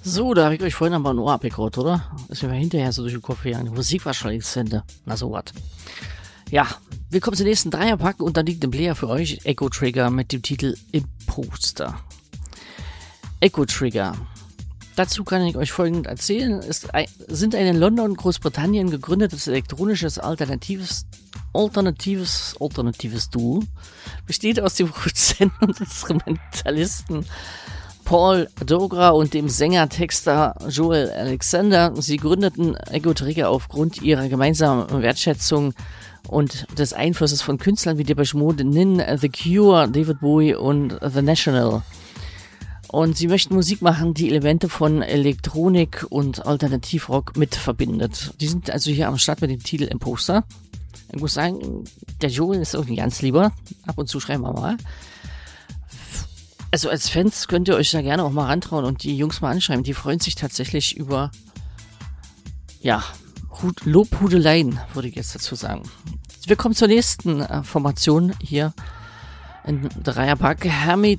So, da habe ich euch vorhin aber ein Ohr abgekaut, oder? Ist mir hinterher so durch den Kopf gegangen. Die Musik war schon längst zu Ende. Na so was. Ja, willkommen zum nächsten Dreierpack und da liegt im Player für euch Echo Trigger mit dem Titel Imposter. Echo Trigger. Dazu kann ich euch Folgendes erzählen. Sind ein in London, Großbritannien gegründetes elektronisches alternatives Duo. Besteht aus dem Produzenten und Instrumentalisten Paul Dogra und dem Sänger-Texter Joel Alexander. Sie gründeten Echo Trigger aufgrund ihrer gemeinsamen Wertschätzung und des Einflusses von Künstlern wie Depeche Mode, Nin, The Cure, David Bowie und The National. Und sie möchten Musik machen, die Elemente von Elektronik und Alternativrock mit verbindet. Die sind also hier am Start mit dem Titel Imposter. Ich muss sagen, der Joel ist irgendwie ganz lieber. Ab und zu schreiben wir mal. Also als Fans könnt ihr euch da gerne auch mal rantrauen und die Jungs mal anschreiben. Die freuen sich tatsächlich über, ja, Lobhudeleien, würde ich jetzt dazu sagen. Wir kommen zur nächsten Formation hier in Dreierpack. Hermit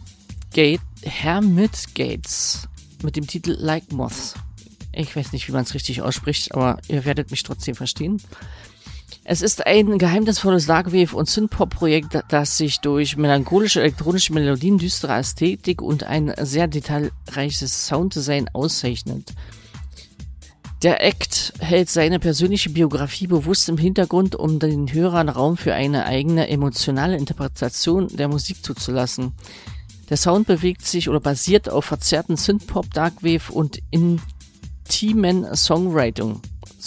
Gates mit dem Titel Like Moths. Ich weiß nicht, wie man es richtig ausspricht, aber ihr werdet mich trotzdem verstehen. Es ist ein geheimnisvolles Darkwave- und Synthpop-Projekt, das sich durch melancholische elektronische Melodien, düstere Ästhetik und ein sehr detailreiches Sounddesign auszeichnet. Der Act hält seine persönliche Biografie bewusst im Hintergrund, um den Hörern Raum für eine eigene emotionale Interpretation der Musik zuzulassen. Der Sound bewegt sich oder basiert auf verzerrten Synthpop, Darkwave und intimen Songwriting.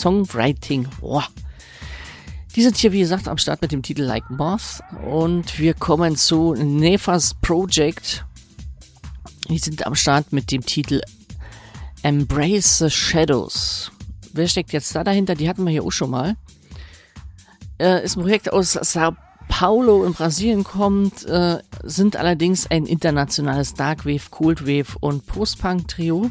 Die sind hier, wie gesagt, am Start mit dem Titel Like Moth. Und wir kommen zu Nefas Project. Die sind am Start mit dem Titel Embrace the Shadows. Wer steckt jetzt da dahinter? Die hatten wir hier auch schon mal. Ist ein Projekt aus Sao Paulo in Brasilien, kommt, sind allerdings ein internationales Darkwave, Coldwave und Post-Punk-Trio,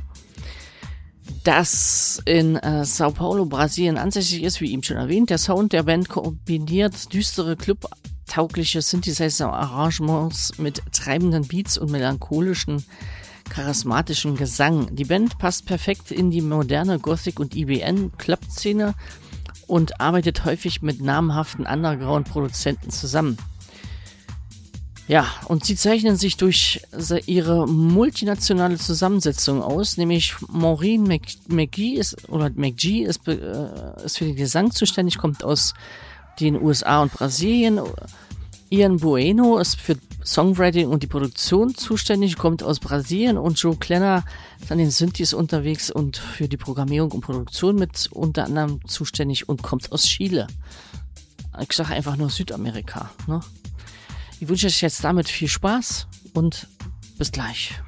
das in Sao Paulo, Brasilien ansässig ist, wie eben schon erwähnt. Der Sound der Band kombiniert düstere, clubtaugliche Synthesizer-Arrangements mit treibenden Beats und melancholischen, charismatischen Gesang. Die Band passt perfekt in die moderne Gothic- und IBM-Club-Szene und arbeitet häufig mit namhaften Underground-Produzenten zusammen. Ja, und sie zeichnen sich durch ihre multinationale Zusammensetzung aus, nämlich Maureen McGee ist für den Gesang zuständig, kommt aus den USA und Brasilien. Ian Bueno ist für Songwriting und die Produktion zuständig, kommt aus Brasilien, und Joe Klenner ist an den Synthes unterwegs und für die Programmierung und Produktion mit unter anderem zuständig und kommt aus Chile. Ich sage einfach nur Südamerika, ne? Ich wünsche euch jetzt damit viel Spaß und bis gleich.